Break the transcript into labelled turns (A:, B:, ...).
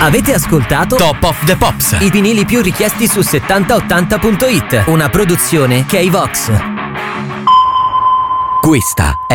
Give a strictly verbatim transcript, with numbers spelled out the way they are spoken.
A: Avete ascoltato
B: Top of the Pops,
A: i vinili più richiesti su settanta ottanta punto it, una produzione K-Vox. Questa è